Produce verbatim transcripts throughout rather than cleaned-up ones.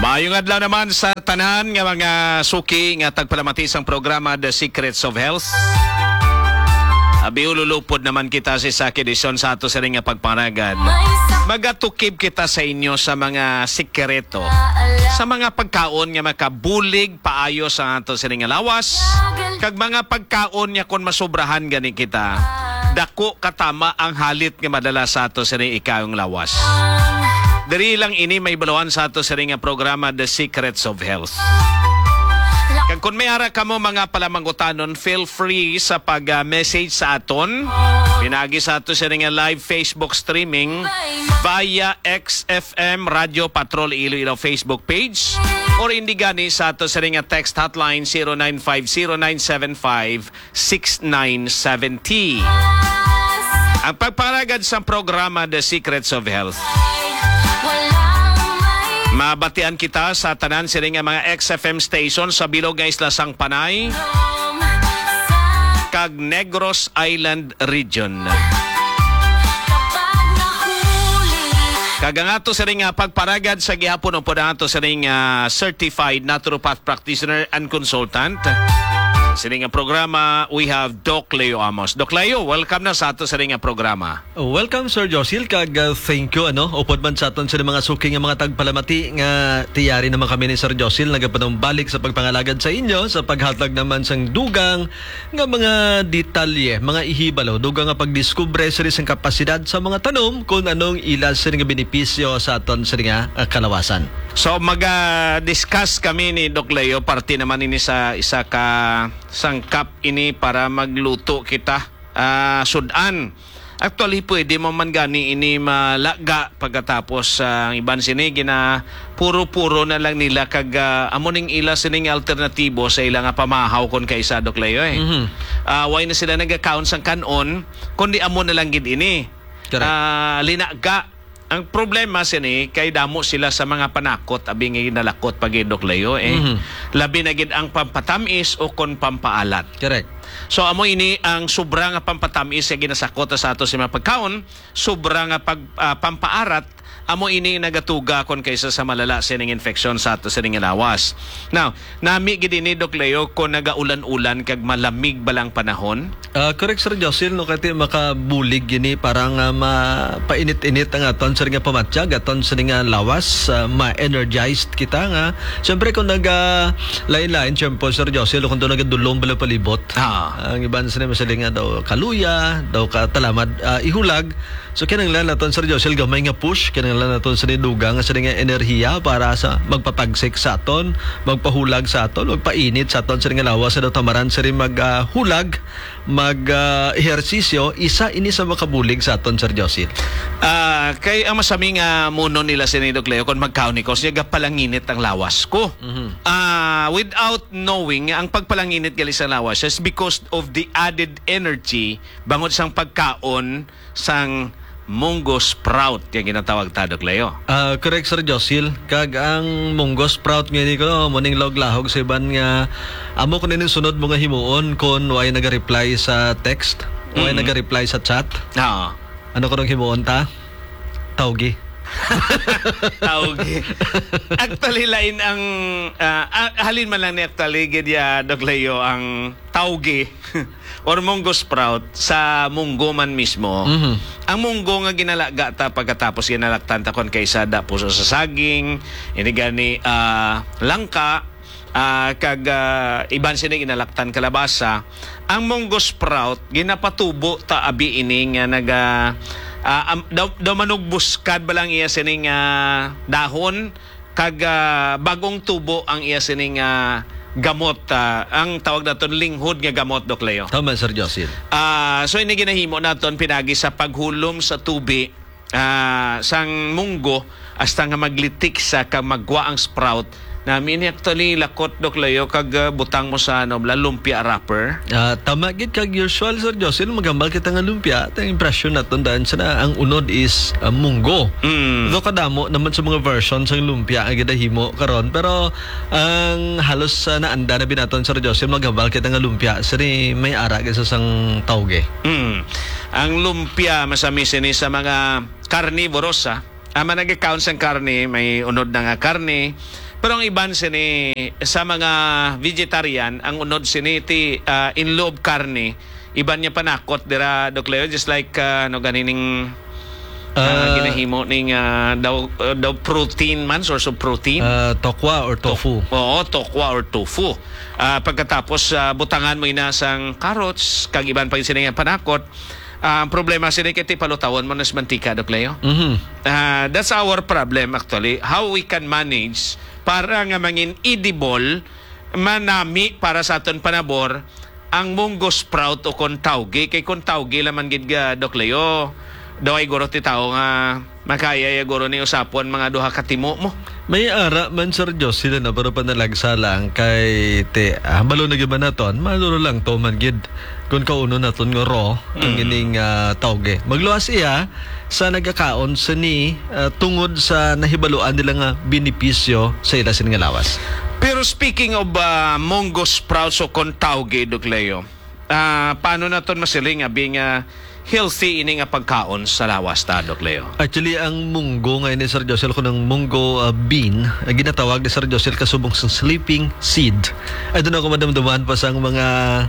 Maayong adlaw naman sa tanan nga mga suki nga tagpalamatisang programa The Secrets of Health. Abi ululupod naman kita sa isa edisyon sa ato sa ring nga pagpanagad. Magatukib kita sa inyo sa mga sikreto, sa mga pagkaon nga makabulig paayo sa ato sa ring nga lawas, kag mga pagkaon nga kon masobrahan gani kita, dako katama ang halit nga madala sa ato sa ring ikayong lawas. Dari lang ini may balawan sa ato sa ring nga programa The Secrets of Health. Kag kung may ara ka mo mga palamangutanon, feel free sa pag-message sa aton. Pinagi sa ato sa ring nga live Facebook streaming via X F M Radio Patrol Iloilo Facebook page or indigani sa ato sa ring nga text hotline zero nine five zero nine seven five six nine seven zero. Ang pagparagad sa programa The Secrets of Health. Mabatian kita sa tanan sila nga mga X F M station sa bilog nga isla sang Panay kag Negros Island Region. Kag ang ato sila nga pagparagad sa gihapon o po na ato sila nga certified naturopath practitioner and consultant. Sila nga programa, we have Doc Leo Amos. Doc Leo, welcome na sa ato sa nga programa. Oh, welcome Sir Josil, kag uh, thank you ano. Upod man sa aton sa mga suking nga mga tagpalamati nga tiyari naman kami ni Sir Josil nagapanong balik sa pagpangalagad sa inyo sa paghatag naman sang dugang nga mga detalye, mga ihibalo, dugang nga pagdiskubre sa isang kapasidad sa mga tanom kung anong ilas sa nga benepisyo sa aton sa nga uh, kalawasan. So mag-discuss kami ni Doc Leo, parte naman ini sa isa ka sangkap ini para magluto kita uh, sudan. Actually pwede mo man gani ini malaga pagkatapos ang uh, iban sini gina puro-puro na lang nila kag uh, amuning ila sining alternatibo sa ilang pamahaw kon kaysa Doc Leo eh. Mm-hmm. Uh, why na sila nag-account sang kanon kundi amo na lang gid ini. Uh, linaga. Ang problema sini kay damo sila sa mga panakot abing ginalakot pag Doc Leo eh. Mm-hmm. Labi na gid ang pampatamis o kon pampaalat. Correct. So amo ini ang sobra nga pampatamis nga ginasakot sa ato sa mga pagkaon, sobra nga pag uh, pampaarat amo ini nagatuga kon kaysa sa malala sining infection sa ato sining lawas. Now, nami gid ini Doc Leo kon nagaulan-ulan kag malamig balang panahon. Uh, correct Sir Josil, no kati makabulig gini parang uh, mapainit-init ang aton sa nga pamatsyag, aton sa nga lawas, uh, ma-energized kita nga. Siyempre kung naga lain-lain, siyempre Sir Josil, kung doon nagadulong bala palibot, ah. ang iban sa nga masaling nga daw kaluya, daw katalamad, uh, ihulag. So kinanglan naton Sir Josil, gamay nga push, kinanglan naton sa dugang sa nga enerhiya para sa magpapagsik sa aton, magpahulag sa aton, magpainit sa aton sa nga lawas, sa daw tamaran sa rin maghulag, uh, mag-ehersisyo, uh, isa ini sa makabulig sa aton Sir Josil. Uh, kay ang masaming uh, muno nila si Doc Leo kung magkaon ko, siya gapalanginit ang lawas ko. Mm-hmm. Uh, without knowing, ang pagpalanginit gali sa lawas is because of the added energy bangod sang pagkaon sang munggo sprout yung ginatawag ta Doc Leo. Uh, correct Sir Josil, kag ang munggo sprout ngayon ko no, muning log-lahog sa iban nga amo ko ninin sunod mga himuon kon way naga-reply sa text, way mm-hmm. naga-reply sa chat. Oo. Ano ko nung himuon ta? Tawgi. Tawgi. Actually lain ang uh, halin man lang ni actually gid ya Doc Leo ang tawgi or munggo sprout sa munggo man mismo. Mm-hmm. Ang munggo nga ginalaga ta pagkatapos ginalaktan ta kon kaysa da puso sa saging, ini gani uh, langka, uh, kag uh, iban sini ginalaktan kalabasa. Ang munggo sprout ginapatubo ta abi ini nga naga uh, um, daw, daw manugbuskad balang iya sining uh, dahon kag uh, bagong tubo ang iya sining uh, gamot, uh, ang tawag naton linghod nga gamot Doc Leo. Tama Sir Josil. Uh, so ini ginahimo naton pinagi sa paghulom sa tubi uh, sang munggo hasta nga maglitik sa kag magwa ang sprout. Namin actually lakot Doc Leo kag uh, butang mo sa ano bla lumpia wrapper. Uh, tama gid kag usual Sir Josil, magambal kita nga lumpia. Ang impression naton daan sa na ang unod is uh, munggo. Mm. Do kadamo naman sa mga version sa lumpia ang gidahimo karon, pero ang halos uh, naanda na binaton Sir Josil, magambal kita nga lumpia sari may ara sa sang tawge. Mm. Ang lumpia masami sini sa mga carnivorous, Ama nag-account sa karne, may unod na nga karne. Pero ang iban sini sa mga vegetarian, ang unod sini ti uh, in loob karne, iban niya panakot dira Doc Leo, just like uh, no ganining uh, Ah, ginahimo ning uh, daw uh, daw protein man, source of protein. ah, tokwa or tofu. Oo, tokwa or tofu. Ah, pagkatapos uh, butangan mo inasang carrots, kag iban pa sini nga panakot. Ah, ang problema sini kay ti palutawon mo nas mantika Doc Leo. Mhm. Uh, that's our problem actually. How we can manage para nga mangin edible manami para sa aton panabor ang munggo sprout o kon tawgi. Kay kon tawgi laman gid ga Doc Leo. Daw ay guro ti tao nga makaya ya guro ni usapon mga duha ka timo mo. May ara man Sir Diyos sila na pero panalagsa lang kay te hambalo na giba naton maluro lang to man gid kung kauno naton nga raw ang ining uh, tawge magluwas iya sa nagakaon sa ni ah, tungod sa nahibaluan nila nga benepisyo sa ila sin nga lawas. Pero speaking of uh, munggo sprouts o kon tawgi Doc Leo, ah, paano naton masiling nga being uh, healthy ini nga pagkaon sa lawas ta Doc Leo? Actually, ang munggo ngayon ni Sir Josel ko ng munggo uh, bean, uh, ginatawag ni Sir Josel kasubong sa sleeping seed. Ay doon ako madamdaman pa sa mga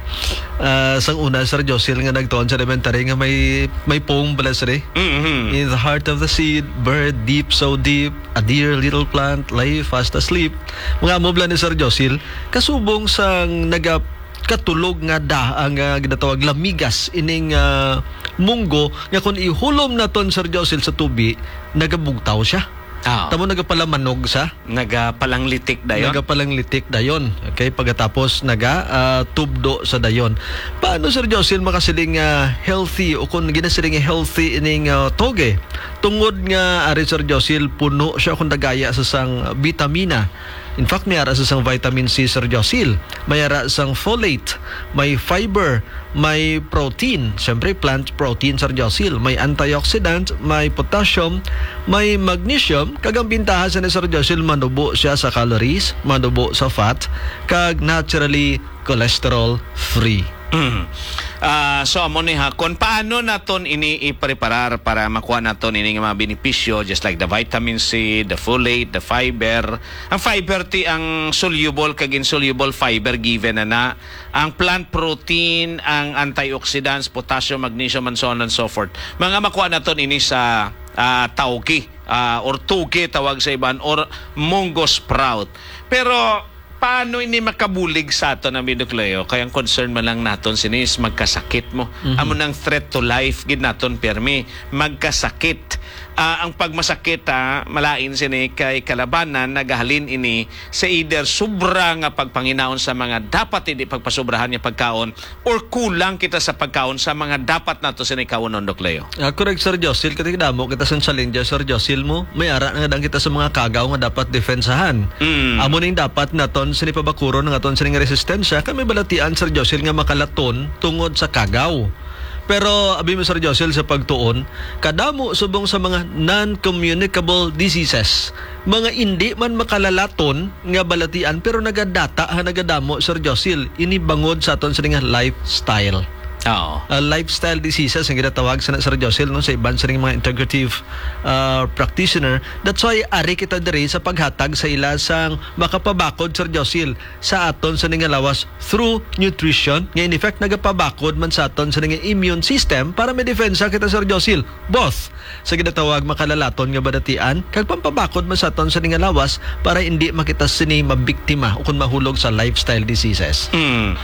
uh, sang una Sir Josel nga nagtuon sa elementary nga may may poem pala sir eh. Mhm. In the heart of the seed, buried deep, so deep, a dear little plant lay fast asleep. Mga mobla ni Sir Josel, kasubong sang naga katulog nga da ang uh, ginatawag lamigas ining uh, munggo nga kung ihulom naton Sir Josel sa tubi nagabugtaw siya. Ah, Tamo nagapalamanog sa nagapalanglitik dayon. nagapalanglitik dayon. Okay, pagkatapos naga uh, tubdo sa dayon. Paano Sir Josel makasiling uh, healthy o kung ginasiling healthy ining uh, toge? Tungod nga ari Sir Josel puno siya kung dagaya sa sang vitamina. In fact, may ara sa sang vitamin C Sir Josel, may ara sang folate, may fiber, may protein, siyempre plant protein Sir Josel, may antioxidant, may potassium, may magnesium, kag ang bintahan sa ni Sir Josel manubo siya sa calories, manubo sa fat, kag naturally cholesterol free. Mm. Ah, so amo ni ha kung paano naton ini i-preparar para makuha naton ini nga mga benepisyo just like the vitamin C, the folate, the fiber. Ang fiber ti ang soluble kag insoluble fiber given na na. Ang plant protein, ang antioxidants, potassium, magnesium and so on and so forth. Mga makuha naton ini sa ah, tawgi ah, or tugi tawag sa iban or munggo sprout. Pero paano ini makabulig sa ato na Doc Leo? Kaya ang concern man lang naton sinis magkasakit mo. Mm-hmm. Amo nang threat to life gid naton permi magkasakit. Ah, ang pagmasakit ah, malain sini kay kalabanan nagahalin ini sa either sobra nga pagpanginaon sa mga dapat hindi pagpasobrahan nga pagkaon or kulang kita sa pagkaon sa mga dapat nato sini kaonon Doc Leo. Uh, correct Sir Josel, kasi damo kita sa challenge Sir Josel mo, may ara nga dang kita sa mga kagaw nga dapat defensahan. Mm. Amo ning dapat naton sini pabakuro nga aton sini nga resistensya kami balatian Sir Josel nga makalaton tungod sa kagaw. Pero abi mo Sir Josel sa pagtuon, kadamo subong sa mga non-communicable diseases. Mga hindi man makalalaton nga balatian pero nagadata ha nagadamo Sir Josel ini bangod sa aton sa nga lifestyle. Oo. Uh, lifestyle diseases ang ginatawag sa Sir Josel no, sa iban sa ring mga integrative uh, practitioner. That's why ari kita diri sa paghatag sa ila sang makapabakod Sir Josel sa aton sa nga lawas through nutrition nga in effect nagapabakod man sa aton sa nga immune system para may defensa kita Sir Josel both sa ginatawag makalalaton nga badatian kag pampabakod man sa aton sa nga lawas para hindi makita sini mabiktima o kung mahulog sa lifestyle diseases. Mm.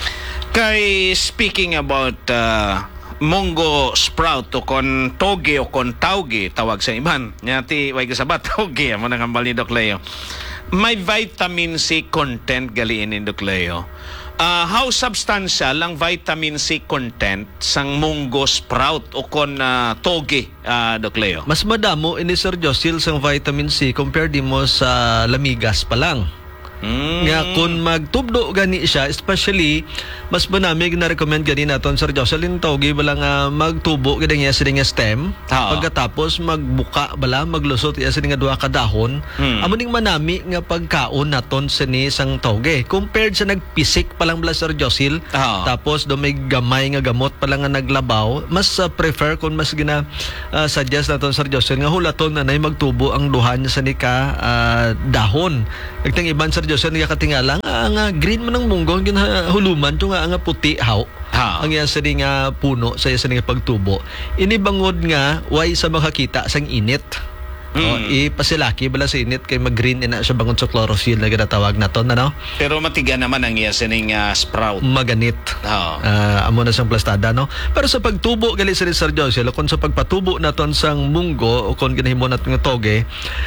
Kay speaking about uh, munggo sprout o kon toge o kon tawgi tawag sa iban nyati way kasabat toge amo nang ambal ni Doc Leo, may vitamin C content galiin ni Doc Leo. Uh, how substantial ang vitamin C content sang munggo sprout o kon uh, toge uh, Doc Leo? Mas madamo ini Sir Josel sang vitamin C compared di mo sa lamigas pa lang. Mm. Nga kung magtubdo gani siya, especially mas banami gina-recommend gani naton Sir Jocelyn Togi bala nga magtubo gid nga sa nga stem. Oo. Pagkatapos magbuka bala maglusot iya sa nga duha ka dahon. Hmm. Amo ning manami nga pagkaon naton sa ni sang toge. Compared sa nagpisik pa lang bala Sir Jocel, Oo. tapos do may gamay nga gamot pa lang nga naglabaw, mas uh, prefer kung mas gina uh, suggest naton Sir Jocel nga hulaton na nay magtubo ang duha niya sa ni ka uh, dahon. Nagtang iban Sir Joseph nga katingala nga nga green man ang munggo ginahuluman to nga nga puti haw. Ha. Ang iya sa nga puno sa iya sa nga pagtubo. Ini bangod nga way sa makakita sang init. Mm. O, ipasilaki bala sa init kay mag-green ina siya bangod sa chlorophyll na ginatawag naton ano. Pero matiga naman ang iya sining uh, sprout. Maganit. Oo. Ah, amo na siyang plastada no. Pero sa pagtubo gali sa Sir Josel, kung sa pagpatubo naton sang munggo o kung ginahimo naton nga toge,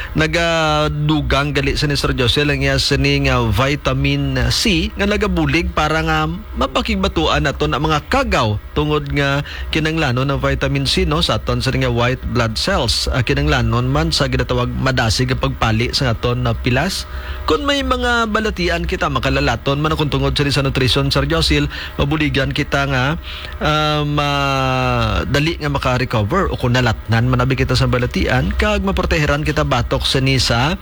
nagadugang gali sa ni Sir Josel ang iya sining uh, vitamin C nga nagabulig para nga mapakigbatuan naton ang mga kagaw tungod nga kinanglanon ng vitamin C no sa aton sa nga white blood cells. Uh, kinanglanon man sa ginatawag madasig ang pagpali sa aton na pilas. Kung may mga balatian kita makalalaton man kung tungod sa nutrition Sir Josel, mabuligan kita nga uh, madali nga maka-recover o kung nalatnan manabi kita sa balatian kag maproteheran kita batok sa ni sa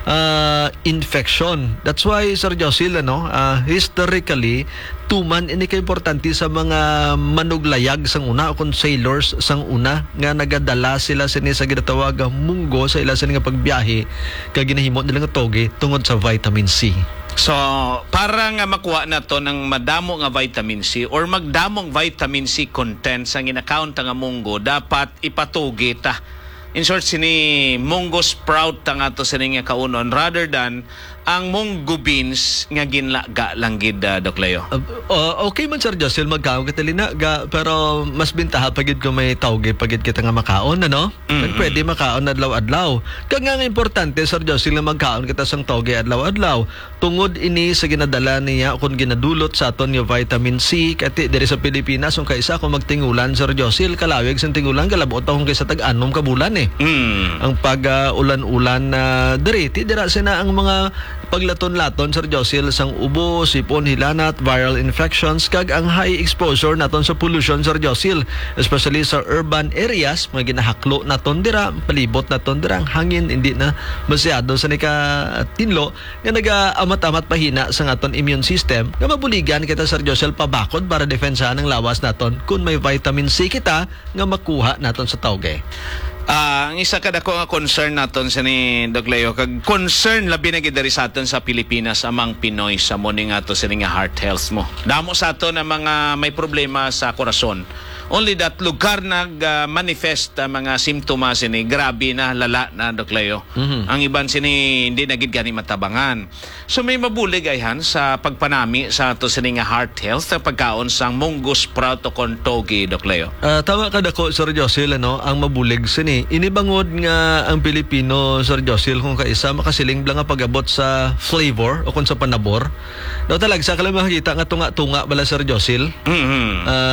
uh, infection. That's why Sir Josel ano, uh, historically tuman ini kay importante sa mga manuglayag sang una o kung sailors sang una nga nagadala sila sa ni sa ginatawag nga munggo sa ila sa nga pagbiyahe kag ginahimo nila nga toge tungod sa vitamin C. So, para nga makuha na to ng madamo nga vitamin C or magdamong vitamin C content sa ginakount nga munggo, dapat ipatugi ta. In short, sini munggo sprout ta nga to sini nga kaunon rather than ang munggo beans nga ginlaga lang gid uh, Doc Leo. Uh, uh, okay man Sir Josel magkaon kita lina ga, pero mas bintaha pagid ko may tawge pagid kita nga makaon ano. Mm-hmm. Pwede makaon adlaw-adlaw. Kag nga nga importante Sir Josel nga magkaon kita sang tawge adlaw-adlaw. Tungod ini sa ginadala niya kung ginadulot sa aton nga vitamin C kati diri sa Pilipinas kung kaysa kung magtingulan Sir Josel kalawig sang tingulan kalabot kung kaysa tag-anom ka bulan eh. Mm. Ang pag uh, ulan-ulan na uh, diri ti dira sina ang mga paglaton-laton Sir Josel sang ubo, sipon, hilanat, viral infections kag ang high exposure naton sa pollution Sir Josel, especially sa urban areas mga ginahaklo naton dira, palibot naton dira ang hangin hindi na masyado sa nika tinlo nga naga-amat-amat pahina sa aton immune system nga mabuligan kita Sir Josel pabakod para defensahan ang lawas naton kung may vitamin C kita nga makuha naton sa tawge. Ah, ang isa kada ko nga concern naton sa ni Doc Leo kag concern labi na gid diri sa aton sa Pilipinas amang Pinoy sa morning ato sa nga heart health mo. Damo sa aton ang mga may problema sa korason. Only that lugar nag uh, manifest ang mga simptomas sini grabe na lala na Doc Leo. Mm-hmm. Ang iban sini hindi na gid gani matabangan. So may mabulig ayhan sa pagpanami sa ato sini nga heart health sa pagkaon sang munggo sprout o kontogi Doc Leo. Uh, tama ka dako Sir Josel ano, ang mabulig sini. Inibangod nga ang Pilipino Sir Josel kung kaisa makasiling lang nga pagabot sa flavor o kung sa panabor. Daw talag sa kala makita nga tunga-tunga bala Sir Josel. Mhm.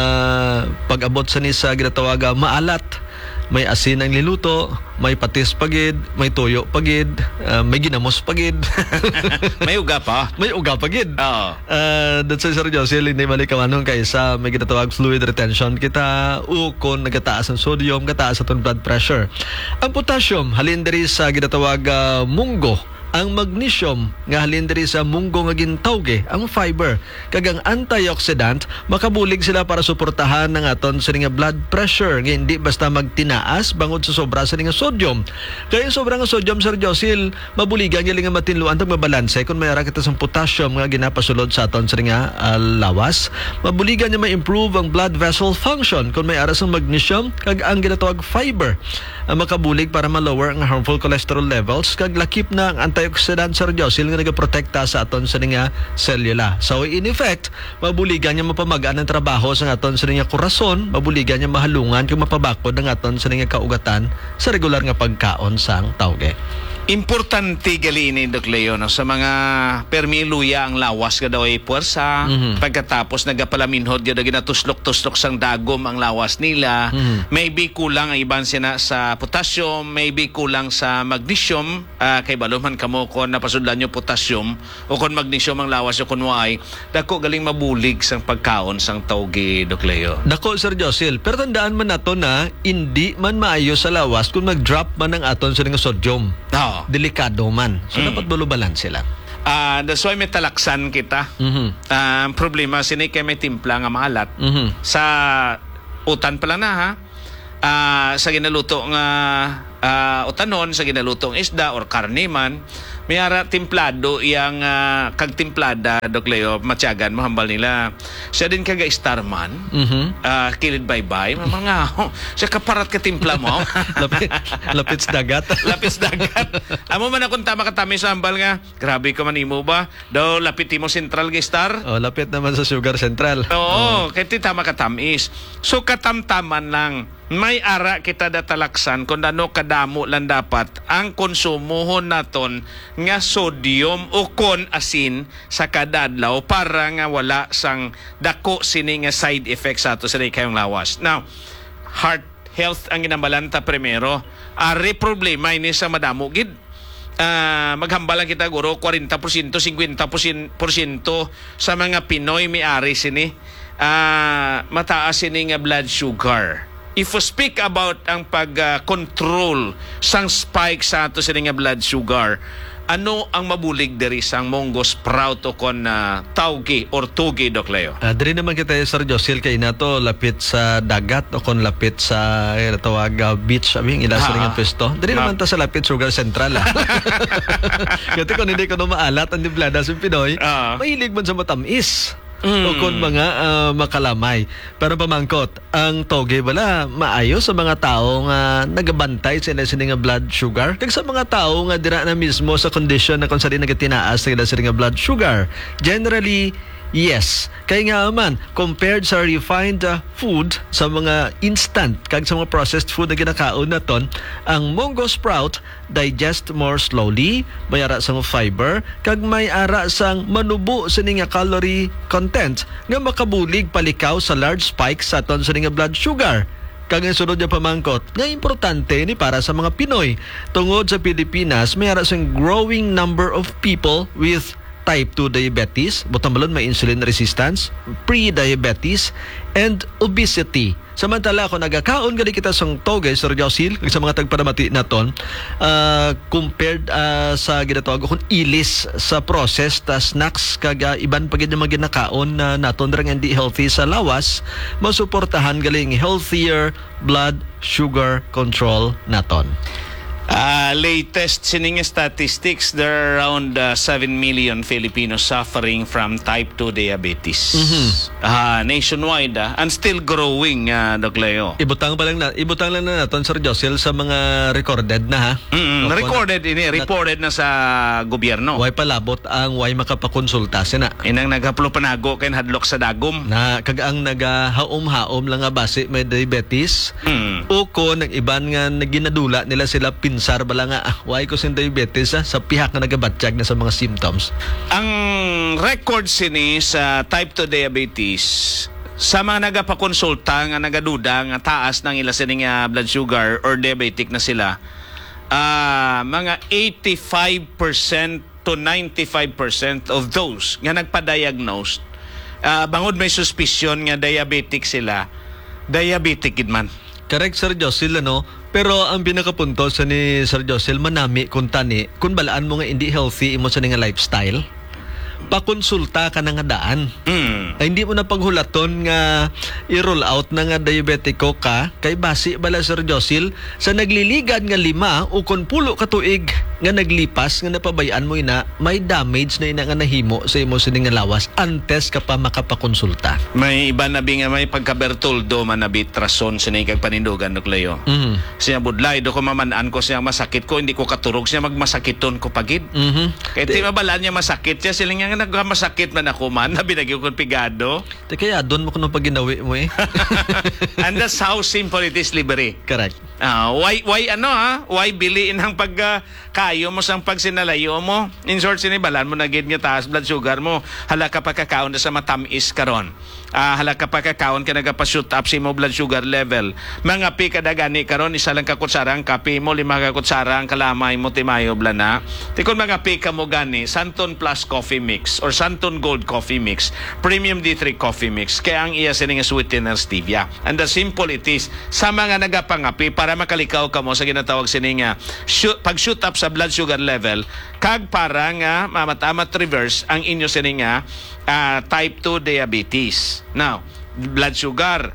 Uh, pag-abot sa ni sa ginatawag maalat, may asin ang niluto, may patis pagid, may toyo pagid, uh, may ginamos pagid. May uga pa. May uga pagid. Oo. Uh, that's why Sir Josel, hindi malikawanong kaysa may ginatawag fluid retention kita o kung nagataas ang sodium, kataas atong blood pressure. Ang potassium, halin diri sa ginatawag uh, munggo. Ang magnesium nga halin diri sa munggo nga gintawge, ang fiber kag ang antioxidant makabulig sila para suportahan ng aton sa nga blood pressure nga hindi basta magtinaas bangod sa sobra sa nga sodium. Kaya yung sobra nga sodium Sir Josel mabuligan nga nga matinluan tag mabalanse kung mayara kita sa potassium nga ginapasulod sa aton sa nga uh, lawas, mabuligan nga ma-improve ang blood vessel function kung may ara sa magnesium kag ang ginatawag fiber ang makabulig para ma-lower ang harmful cholesterol levels kag lakip na ang antioxidant Sir Josel nga nagaprotekta sa aton sa nga selula. So in effect, mabuligan niya mapamagaan ang trabaho sa aton sa nga korason, mabuligan niya mahalungan kung mapabakod ang aton sa nga kaugatan sa regular nga pagkaon sang tawge. Importante gali ini Dok Leo no sa mga permiluya ang lawas nga daw ay puwersa. Mhm. Pagkatapos nagapalaminhod gyud ginatuslok-tuslok sang dagom ang lawas nila. Mhm. Maybe kulang ang iban sina sa potassium, maybe kulang sa magnesium. Ah, kay baluman kamo kon napasudlan nyo potassium o kon magnesium ang lawas o kon waay, dako galing mabulig sang pagkaon sang tawgi Dok Leo. Dako, Sir Josil, pero tandaan man nato na hindi man maayo sa lawas kung mag-drop man ang aton sa nga sodium. Oo. Delikado man. So, Mm. dapat bulubalan sila. Ah, that's why may talaksan kita. Mhm. Ah, ang problema sini kay may timpla nga maalat. Mhm. Sa utan pala na ha. Ah, sa ginaluto nga ah, utanon, sa ginalutong isda or karne man, may ara timplado iyang ah, kag timplada Dok Leo matyagan mo hambal nila. Siya din kaga Starman. Mhm. Ah, kilid bye-bye mga siya kaparat ka timpla mo. lapit, lapit sa dagat. Lapis dagat. Amo man akong tama katami sa hambal nga. Grabe ka man imo ba? Daw lapit mo Central ga Star. Oh, lapit naman sa Sugar Central. Oo, kaya ti tama katamis. So katamtaman lang. May ara kita datalaksan kung ano kadamo lang dapat ang konsumohon naton nga sodium o kon asin sa kadadlaw para nga wala sang dako sini nga side effects sa ato sa kayong lawas. Now, heart health ang ginambalanta primero. Ari problema ini sa madamo gid. Uh, maghambal lang kita guro forty percent, fifty percent sa mga Pinoy may-ari sini uh, mataas sini nga blood sugar. If we speak about ang pag-control uh, sang spike sa ato sini nga blood sugar, ano ang mabulig diri sang Mongo sprout o kon uh, tawgi or tugi Dok Leo? Uh, diri naman kita, Sir Josil, kay nato lapit sa dagat o kon lapit sa eh, tawag uh, beach abing ila sa nga pwesto. Diri naman ta sa lapit Sugar Central. Ah. Kasi kung hindi ko na maalat ang diblada sa Pinoy, Ah. mahilig man sa matamis. Mm. O kon mga ah, makalamay. Pero pamangkot, ang toge bala maayo sa mga tao nga nagabantay sila sila nga blood sugar. Kag sa mga tao nga dira na mismo sa condition na kung saan nagatinaas sila sila nga blood sugar. Generally, yes. Kaya nga man, compared sa refined uh, food, sa mga instant, kag sa mga processed food na ginakaon naton, ang Mongo sprout digest more slowly, may ara sang fiber, kag may ara sang manubo sa nga calorie content nga makabulig palikaw sa large spike sa aton sa nga blood sugar. Kag ang sunod niya pamangkot, nga importante ni para sa mga Pinoy. Tungod sa Pilipinas, may ara sang growing number of people with type two diabetes, butambalon may insulin resistance, pre-diabetes, and obesity. Samantala, kung nagakaon gali kita sang toge, Sir Josil, sa mga tagparamati naton, uh, compared uh, sa ginatawag kung ilis sa process, ta snacks, kag uh, iban pag yung mga ginakaon na naton rang hindi healthy sa lawas, masuportahan galing healthier blood sugar control naton. Uh, latest sining statistics, there are around uh, seven million Filipinos suffering from type two diabetes. Mhm. Uh, nationwide uh, and still growing, uh, Dok Leo. Ibutang pa lang na, ibutang lang na naton, Sir Josil, sa mga recorded na ha. Mm, Opo, recorded ini, reported na sa gobyerno. Way palabot ang way makapakonsulta sina. Inang naghaplo panago kay hadlok sa dagom. Na kagaang nagahaom-haom lang nga base may diabetes. Mm. O ko nang iban nga naginadula nila sila pinsar bala nga ah, way ko sin diabetes ah, sa pihak nga nagabatsyag na sa mga symptoms. Ang record sini sa type two diabetes sa mga nagapakonsulta nga nagaduda nga taas ng ila sining uh, blood sugar or diabetic na sila, uh, mga eighty-five percent to ninety-five percent of those nga nagpa-diagnose, uh, bangod may suspicion nga diabetic sila, diabetic gid man. Correct, Sir Josil, ano? Pero ang pinakapunto sa ni Sir Josil, manami kung tani, kung balaan mo nga hindi healthy imo sa nga lifestyle, pakonsulta ka na nga daan. Mm. Ay, hindi mo na paghulaton nga i-roll out na nga diabetiko ka, kay basi bala, Sir Josil, sa nagliligad nga lima o kung pulo ka tuig nga naglipas nga napabayaan mo ina, may damage na ina nga nahimo sa imo sa nga lawas antes ka pa makapakonsulta. May iba na bi nga may pagka-Bertoldo man na bitrason sa kag panindugan Dok Leo. Mhm. Siya budlay do ko mamanaan ko siya masakit ko, hindi ko katurog siya magmasakiton ko pagid. Mhm. Kaya di mabalaan niya masakit siya, sila nga nagmasakit man ako man, na binagyo ko pigado. Te kaya doon mo kuno pag ginawi mo eh. And that's how simple it is, libre. Correct. Ah, why why ano ha? Why biliin ang pag uh, kayo mo sang pagsinalayo mo. In short, sinibalan mo na gid nga taas blood sugar mo. Hala ka pa kakaon na sa matamis karon. Uh, hala ka pa kakaon ka nagapa-shoot up si mo blood sugar level. Mga pi kada gani karon isa lang ka kutsara ang kape mo, lima ka kutsara ang kalamay mo timayo blana. Tikon mga pi ka mo gani, Santon Plus Coffee Mix or Santon Gold Coffee Mix, Premium D three Coffee Mix. Kaya ang iya sining sweetener stevia. And the simple it is, sa mga nagapangapi para makalikaw ka mo sa ginatawag sining shoot, pag-shoot up sa blood sugar level, kag para nga mamatamat reverse ang inyo sining Uh, type two diabetes. Now, blood sugar,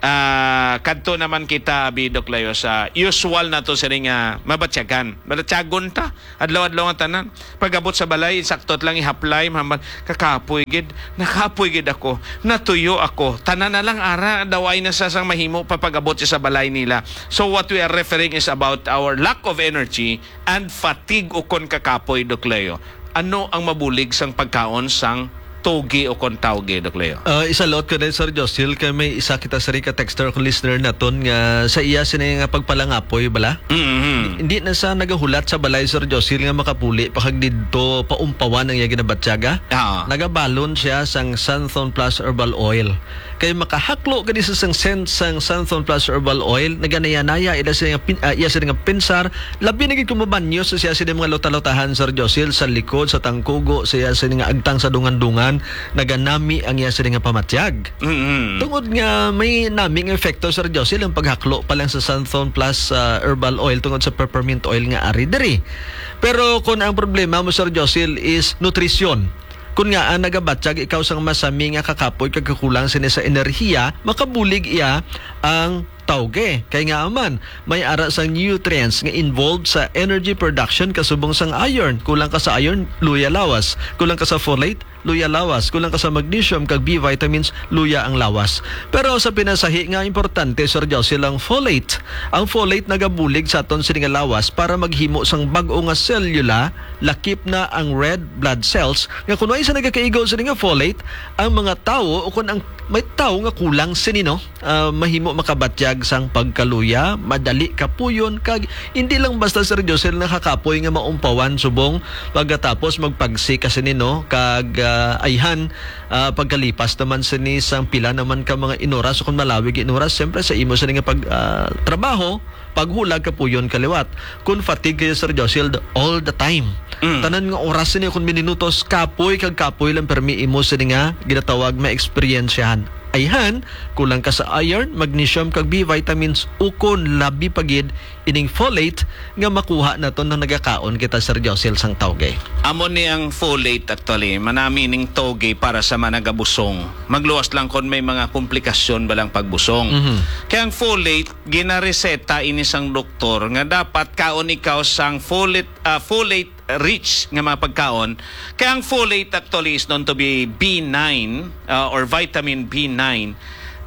uh, kadto naman kita, Bidok Layo, sa usual na to sa nga mabatsyagan. Mabatsyagon ta. Adlaw-adlaw ang tanan. Pag-abot sa balay, saktot lang i-apply, mahamad, kakapoy gid, nakapoy gid ako, natuyo ako. Tanan na lang ara, daway na sa sang mahimo papag-abot sa balay nila. So what we are referring is about our lack of energy and fatigue ukon kakapoy, Dok Leo. Ano ang mabulig sang pagkaon sang togi o kon tawge, Dok Leo? Uh, isa lot ko din, Sir Josil, kay may isa kita sa ka texter ko listener na ton nga sa iya sini nga pagpalangapoy bala. Mm-hmm. Hindi na sa nagahulat sa balay, Sir Josil, nga makapuli pakag didto paumpawan ang iya ginabatyaga. Ah. Nagabalon siya sang Santhon Plus Herbal Oil. Kay makahaklo kani sa sang scent sang Santhon Plus Herbal Oil, naganaya-naya ila sa pin, uh, iya sa nga pinsar, labi na gid kumabanyo sa siya sa mga lota-lotahan, Sir Josil, sa likod, sa tangkugo, sa iya sa nga agtang sa dungan-dungan, naganami ang iya sa nga pamatyag. Mm-hmm. Tungod nga may naming efekto, Sir Josil, ang paghaklo pa lang sa Santhon Plus uh, Herbal Oil tungod sa peppermint oil nga ari diri. Pero kung ang problema mo, Sir Josil, is nutrition. Kung nga ang nagabatsyag ikaw sang masami nga kakapoy kagkakulang sini sa enerhiya, makabulig iya ang tawge. Kaya nga aman, may ara sang nutrients nga involved sa energy production kasubong sang iron. Kulang ka sa iron, luya lawas. Kulang ka sa folate, luya lawas. Kulang ka sa magnesium, kag B vitamins, luya ang lawas. Pero sa pinasahi nga importante, Sir Josil, ang folate. Ang folate nagabulig sa aton sini nga lawas para maghimo sang bag-o nga selula, lakip na ang red blood cells. Nga kuno isa nagakaigo sini nga folate, ang mga tao o kun ang may tao nga kulang sini no, uh, mahimo makabatyag sang pagkaluya, madali kapuyon, kag hindi lang basta, Sir Josil, nakakapoy nga maumpawan subong pagkatapos magpagsi kasi nino kag uh, ayhan uh, pagkalipas naman sini sang pila naman ka mga inoras o kung malawig inoras, siyempre sa imo sa nga pag uh, trabaho, paghulag kapuyon kaliwat. Kung fatigue kayo, Sir Josil, all the time. Mm. Tanan nga oras niya kung minutos kapoy kag kapoy lang permi imo sa nga ginatawag ma-experiensyahan. Ayhan, kulang ka sa iron, magnesium, kag B vitamins, ukon labi pagid ining folate nga makuha naton nang nagakaon kita, Sir Josil, sang tawge. Amo ni ang folate actually, manami ning toge para sa managabusong. Magluwas lang kon may mga komplikasyon balang pagbusong. Mm-hmm. Kaya ang folate ginareseta ini sang doktor nga dapat kaon ikaw sang folate uh, folate rich nga mga pagkaon. Kaya ang folate actually is known to be B nine uh, or vitamin B nine.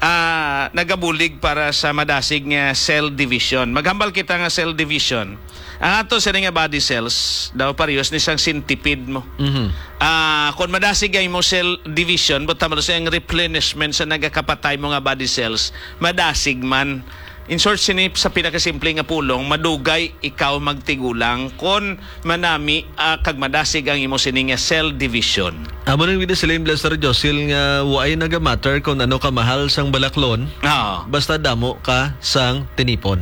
Uh, nagabulig para sa madasig nga cell division. Maghambal kita nga cell division. Ang ato sa nga body cells, daw parehas ni sang centipede mo. Mm-hmm. Uh, kung madasig ay mo cell division, but tama sa ang replenishment sa nagakapatay mo nga body cells, madasig man. In short, sinip sa pinakasimple nga pulong, madugay ikaw magtigulang kon manami uh, kag madasig ang imo sini nga cell division. Amo nang video sila yung Sir Josil nga waay naga-matter kung ano ka mahal sang balaklon, oh. basta damo ka sang tinipon.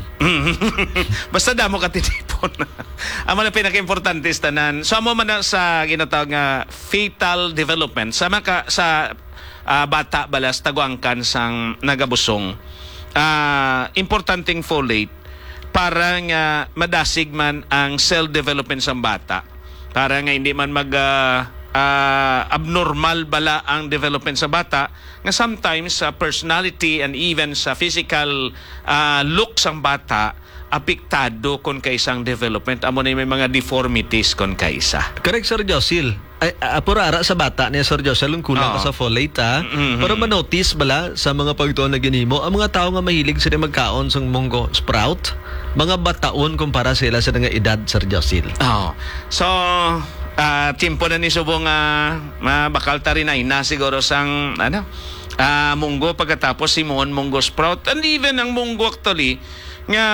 Basta damo ka tinipon. Amo na pinaka-importante is tanan. So amo man na sa ginatawag nga fetal development sa maka sa uh, bata balas taguangkan sang nagabusong. Uh, importanteng folate para nga madasig man ang cell development sa bata, para nga hindi man mag uh, uh, abnormal bala ang development sa bata, nga sometimes sa uh, personality and even sa physical uh, look sang bata apektado kon kaisang development. Amo na may mga deformities kon kaisa. Correct, Sir Josil. Ay, apura ara sa bata niya, Sir Josil, kulang Oo. ka sa folate, ha? Mm-hmm. Pero ma-notice bala sa mga pagtuon na ginimo, ang mga tao nga mahilig sila magkaon sang munggo sprout, mga bataon kumpara sila sa nga edad, Sir Josil. Oh. So, uh, timpo na ni subong uh, mabakal ta rin ay na siguro sang ano, uh, munggo pagkatapos si Mon munggo sprout, and even ang munggo actually nga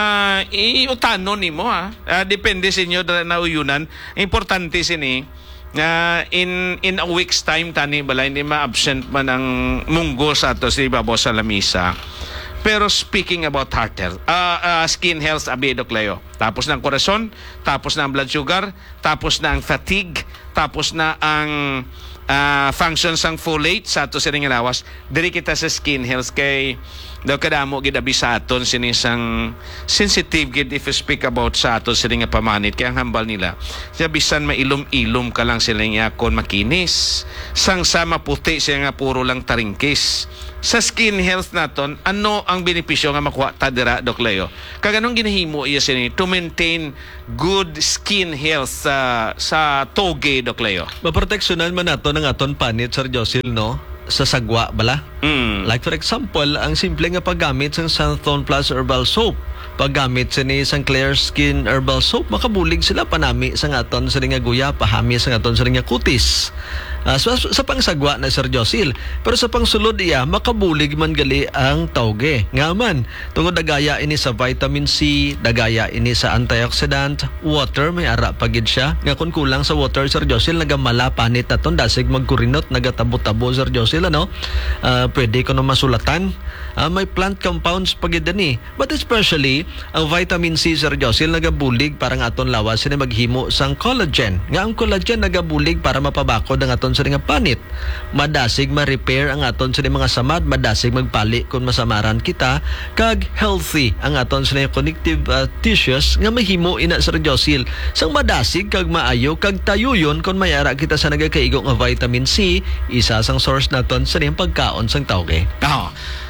iutano nimo ha. Ah, depende sa inyo na nauyunan. Importante sini nga in in a week's time tani bala hindi ma-absent man ang munggo sa ato sa ibabaw sa lamisa. Pero speaking about heart health, uh, uh, skin health, abi Doc Leo. Tapos na ang korason, tapos na ang blood sugar, tapos na ang fatigue, tapos na ang uh, functions ng folate sa ato sining lawas. Diri kita sa skin health kay daw kadamo gid abi sa aton sinisang sensitive gid if you speak about sa aton sining pamanit kay ang hambal nila. Siya bisan mailom-ilom ka lang sila nga kon makinis. Sang sama puti siya nga puro lang taringkis. Sa skin health naton, ano ang benepisyo nga makuha ta dira Doc Leo? Kaganong ginahimo iya sini to maintain good skin health sa sa toge Doc Leo? Maproteksyonan man nato ng aton panit, Sir Josil, no? Sa sagwa bala. Mm. Like for example, ang simple nga paggamit sa Santhone Plus Herbal Soap. Paggamit sa ni isang Clear Skin Herbal Soap, makabulig sila panami sa ngaton sa nga guya, pahami sa ngaton sa nga kutis. Uh, so, sa pangsagwa na Sir Josil. Pero sa pangsulod iya, makabulig man gali ang tauge. Nga man, tungod dagaya ini sa vitamin C, dagaya ini sa antioxidant, water, may ara pagid siya. Nga kung kulang sa water, Sir Josil, nagamala panit naton, dasig magkurinot, nagatabo-tabo, Sir Josil, ano? Uh, pwede ko na masulatan. Uh, may plant compounds pagid ni. But especially, ang vitamin C, Sir Josil, nagabulig parang aton lawas, sini maghimo sang collagen. Nga ang collagen nagabulig para mapabakod ang aton sa nga panit. Madasig ma-repair ang aton sa mga samad, madasig magpali kung masamaran kita, kag healthy ang aton sa connective uh, tissues nga mahimo ina Sir Josil. Sang madasig kag maayo kag tayuyon kung mayara kita sa nagakaigo nga vitamin C, isa sang source naton sa niyang pagkaon sang tauge. Oh.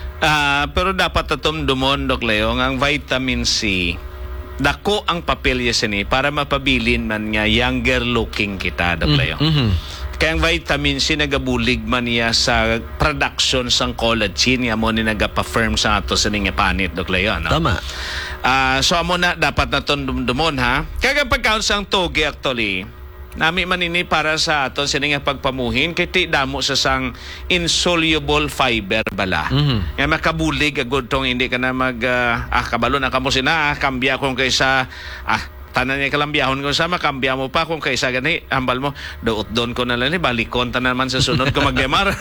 Uh, pero dapat atom dumon Doc Leo ang vitamin C dako ang papelya sini para mapabilin man nga younger looking kita Doc Leo. Mm-hmm. Kaya ang vitamin C nagabulig man niya sa production sang collagen nga mo ni nagapa-firm sa ato sa nga panit Doc Leo, no? Tama. Uh, so amo na dapat naton dumdumon ha. Kaya pagkaon sang toge actually nami manini para sa aton sa nga pagpamuhin kay ti damo sa sang insoluble fiber bala. Mm-hmm. Nga makabulig agud tong hindi ka na mag uh, ah kabalo na kamo sina ah, kambya kung kaysa ah tanan niya kalambiyahon ko sa makambya mo pa kung kaysa gani hambal mo doot doon ko na lang ni balikon tanan man sa sunod ko maggemar.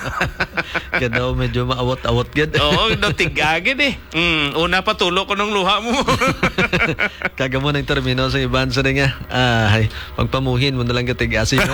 Kaya daw medyo maawat-awat gid. Oo, do tigagid eh. Mm, una patulo ko ng luha mo. Kaga mo ng termino sa iban sa nga. Ay, pagpamuhin mo na lang katigasin mo.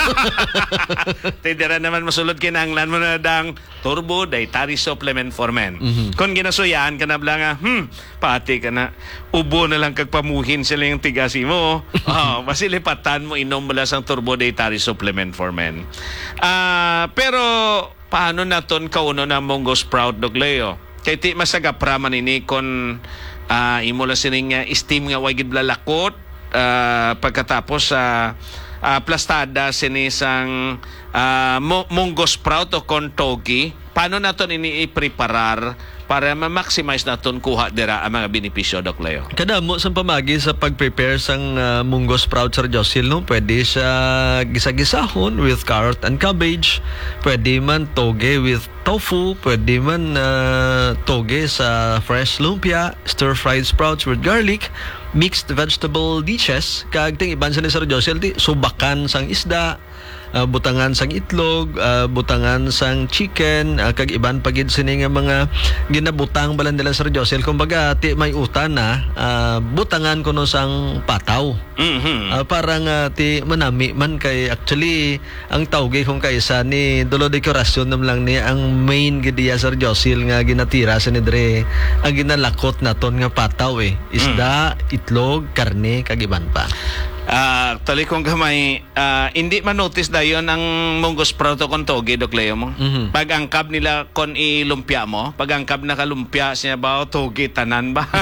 Tidira naman masulod kinanglan mo na dang turbo dietary supplement for men. Mm-hmm. Kung ginasuyaan ka na bla nga, hmm, pati ka na ubo na lang kagpamuhin sila yung tigasi mo. Oh, masilipatan mo inom mula sang turbo dietary supplement for men. Ah, uh, pero paano naton kauno na munggo sprout Doc Leo? Kay ti masagapra man ini kon uh, imo la sining uh, steam nga wagid blalakot uh, pagkatapos sa uh, uh, plastada sinisang uh, munggo sprout o kontogi. Paano naton ini i-preparar para ma-maximize naton kuha dira ang mga benepisyo Doc Leo? Kada mo sa pamagi sa pag-prepare sang uh, munggo sprout Sir Josil, no? Pwede sa gisa-gisahon with carrot and cabbage. Pwede man toge with tofu. Pwede man uh, toge sa fresh lumpia, stir-fried sprouts with garlic, mixed vegetable dishes. Kag ting iban sa ni Sir Josil, ti subakan sang isda, Uh, butangan sang itlog, uh, butangan sang chicken, uh, kag iban pagid sini nga mga ginabutang balan nila Sir Josil. Kumbaga ti may utan na uh, butangan kuno sang pataw. Mm-hmm. Uh, parang uh, ti manami man kay actually ang tawgi kung kaysa ni dulo dekorasyon nam lang ni ang main gidiya Sir Josil nga ginatira sa ni dre ang ginalakot naton nga pataw eh. Isda, mm. itlog, karne kag iban pa. Ah, uh, tali kong gamay, uh, hindi man notice dayon ang munggo sprout o kontogi Doc Leo mo. Mm-hmm. Pag angkab nila kon ilumpia mo, pag angkab na kalumpia siya ba o togi tanan ba?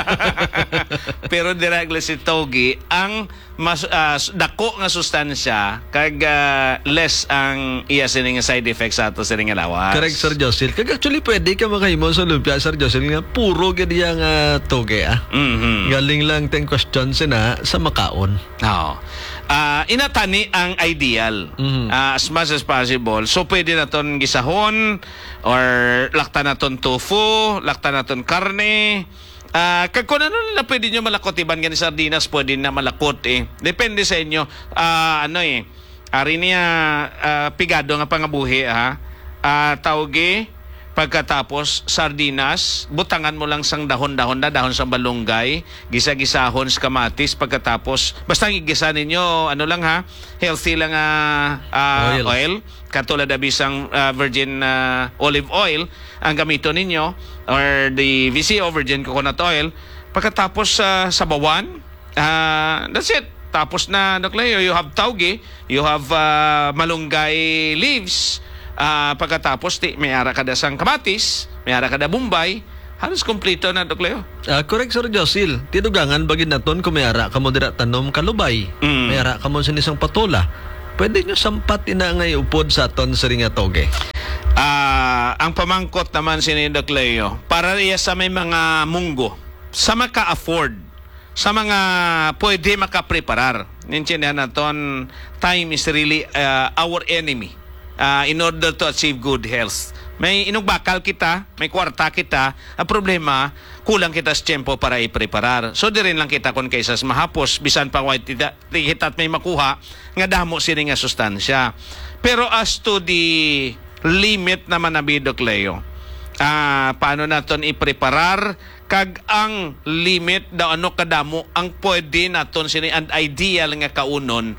Pero directly si togi ang mas uh, dako nga sustansya kag uh, less ang iya sining side effects sa ato sining lawas. Correct Sir Josil. Kag actually pwede ka makahimo sa lumpia Sir Josil nga puro gid yang uh, toge ah. Mm-hmm. Galing lang teng question sina sa makaon. Oo. Uh, inatani ang ideal mm-hmm. uh, as much as possible. So pwede naton gisahon or lakta naton tofu, lakta naton karne, Ah, kag kung ano na pwede nyo malakot, iban gani sardinas, pwede na malakot eh. Depende sa inyo. Ah, ano eh, ari niya ah, pigado nga pangabuhi ha. Ah, tawge, pagkatapos sardinas, butangan mo lang sang dahon-dahon na, dahon sa balunggay, gisa-gisahon sa kamatis, pagkatapos, basta igisa ninyo, ano lang ha, healthy lang ah, ah, Oil. oil, katulad na bisang ah, virgin ah, olive oil, ang gamito ninyo, or the V C O, virgin coconut oil, pagkatapos sa sabawan, ah, that's it. Tapos na, Doc Leo, you have tauge, you have ah, malunggay leaves, Ah, pagkatapos ti may ara kada sang kamatis, may ara kada bumbay, halos kompleto na, Doc Leo. Ah, correct, Sir Josil. Tinugangan bagid naton kung may ara kamo dira tanom kalubay. Mm. May ara kamo sa isang patola. Pwede nyo sampat ina ngay upod sa aton sa ringa toge. Ah, ang pamangkot naman si Doc Leo, para iya sa may mga munggo, sa maka-afford, sa mga pwede makapreparar. Nintindihan naton, time is really ah, our enemy. Uh, in order to achieve good health. May inugbakal kita, may kwarta kita, ang problema, kulang kita sa tiyempo para i-preparar. So, di rin lang kita kung kaysas mahapos, bisan pa white hita't may makuha, nga damo sini nga sustansya. Pero as to the limit naman na Doc Leo, ah, paano naton i-preparar, kag ang limit daw ano kadamo ang pwede naton sini and ideal nga kaunon,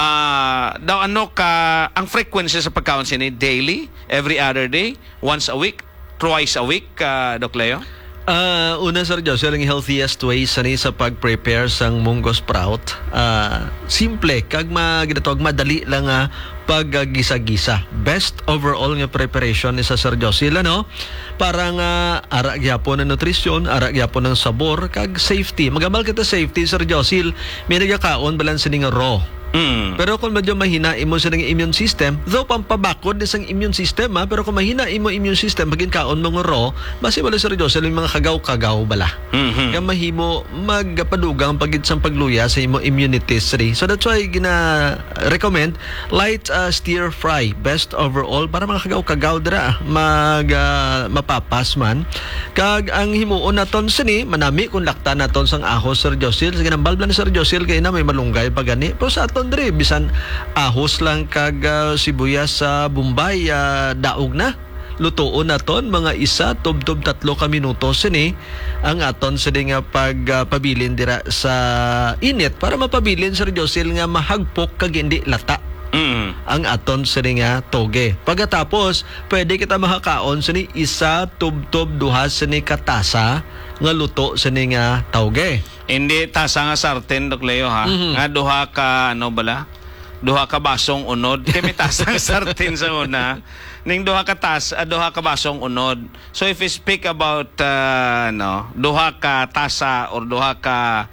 uh, daw ano ka ang frequency sa pagkaon sini, daily, every other day, once a week, twice a week, uh, Doc Leo? Ah, una, Sir Jose, ang healthiest way sani sa pag-prepare sang munggo sprout. Ah, simple kag maginatog madali lang nga paggisa-gisa. Best overall nga preparation ni sa Sir Jose, no? Para nga ara gyapon ng nutrisyon, ara gyapon ng sabor kag safety. Magamal kita safety, Sir Jose. May nagakaon balance ni nga raw. Mm. Pero kung medyo mahina imo sa ng immune system, though pampabakod din sang immune system ha, pero kung mahina imo immune system, maging kaon mga raw, basi wala Sir Jose, yung mga kagaw-kagaw bala. Mhm. Kaya mahimo magpadugang pagid sang pagluya sa imo immunity three. So that's why gina-recommend light uh, stir fry, best overall, para mga kagaw-kagaw dira mag uh, mapapas man. Kag ang himuon naton sini, manami kung lakta naton sang ahos, Sir Jose. Sige nang balblan ni Sir Jose kay na may malunggay pagani. Pero sa aton diri bisan ahos lang kag uh, sibuyas sa Bombay, uh, daog na. Lutoon naton mga isa tub-tub tatlo ka minuto sini ang aton sa nga pagpabilin uh, dira sa init para mapabilin, Sir Jose, nga mahagpok kag hindi lata. Mm. Ang aton sa nga toge. Pagkatapos, pwede kita makakaon sa ni isa tub-tub duha sa ni katasa nga luto sa ni nga toge. Hindi tasa nga sarten, Doc Leo ha. Mhm. Nga duha ka ano bala? Duha ka basong unod. Kami tasa nga sarten sa una. Ning duha ka tas, uh, duha ka basong unod. So if we speak about uh, no, duha ka tasa or duha ka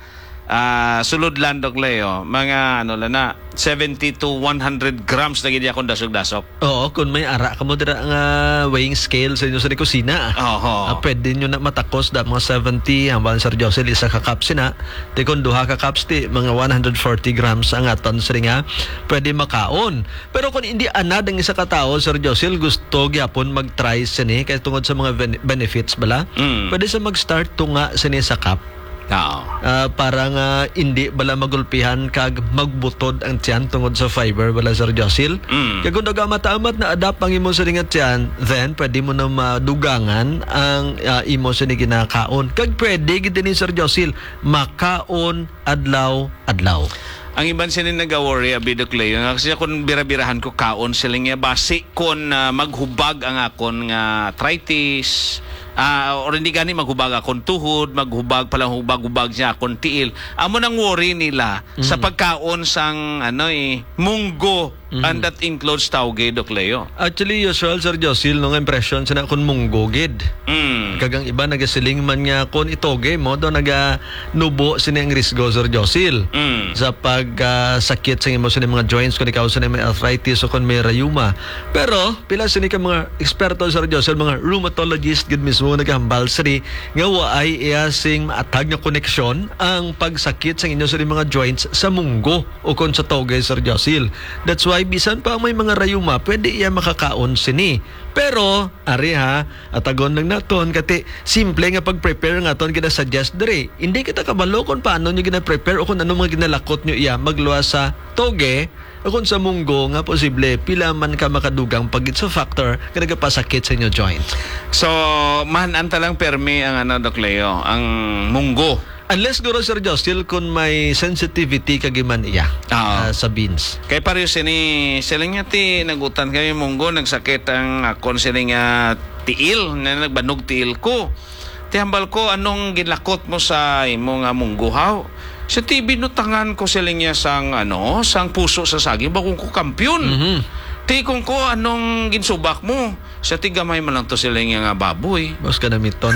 uh, suludlan, Doc Leo, mga ano lang na seventy to one hundred grams na gid akong dasog-dasok. Oo, kung may ara ka mo dira nga weighing scale sa inyo sa ni kusina. Oho. Ah, pwede nyo na matakos da mga seventy hambang Sir Jose isa ka cups na. Di kung duha ka cups ti mga one hundred forty grams ang aton sa nga pwede makaon. Pero kung hindi anad ang isa ka tao, Sir Jose, gusto gyapon mag-try sini kay tungod sa mga ben- benefits bala. Mm. Pwede sa mag-start tunga sini sa cup. Oo. Ah, para nga hindi bala magulpihan kag magbutod ang tiyan tungod sa fiber bala, Sir Josil. Mm. Kaya kung nagamataamat na adapt ang imo sa ringat tiyan, then pwede mo na madugangan ang ah, imo sa ni ginakaon. Kag pwede gid ni Sir Josil makaon adlaw-adlaw. Ang iban sila nag-worry abi, Doc Leo, nga kasi kung bira-birahan ko kaon sila nga basi kung uh, maghubag ang akon nga arthritis, uh, or hindi gani maghubag akon tuhod, maghubag palang hubag-hubag siya akon tiil. Amo nang worry nila mm-hmm. sa pagkaon sang ano eh munggo, mm-hmm. and that includes tauge, Doc Leo. Actually, usual, Sir Josil, nung impression sa na kung munggogid. Mm. Kagang iba nagasiling man nga kon itoge mo do naga nubo sini ang risgo, Sir Josil. Mm. Sa pag uh, sakit sa imo sa mga joints kung ikaw sa may arthritis o kung may rayuma. Pero pila sini ka mga eksperto, Sir Josil, mga rheumatologist gid mismo nagahambal sini nga waay iya sing maatag nga koneksyon ang pagsakit sa inyo sa mga joints sa munggo o kon sa toge, Sir Josil. That's why July, bisan pa may mga rayuma, pwede iya makakaon sini. Pero, ari ha, at agon lang naton, kati simple nga pag-prepare nga ton gina-suggest diri. Hindi kita kabalo kung paano nyo gina-prepare o kung ano mga ginalakot nyo iya magluwa sa toge, o kung sa munggo nga posible, pila man ka makadugang pagit sa factor nga nagapasakit sa inyo joint. So, mahananta lang permi ang ano, Doc Leo, ang munggo. Unless guro Sir Jostil kung may sensitivity kagiman iya Oo. uh, sa beans. Kay pareho sini siling nga ti nagutan kami munggo nagsakit ang akon siling nga tiil na nagbanog tiil ko. Ti hambal ko anong gilakot mo sa imo nga munggo haw. Sa ti binutangan ko siling nga sang ano sang puso sa saging bakong ko kampyon. Mhm. Ti kung ko anong ginsubak mo. Sa ti gamay man lang to siling nga baboy. Bos ka na miton.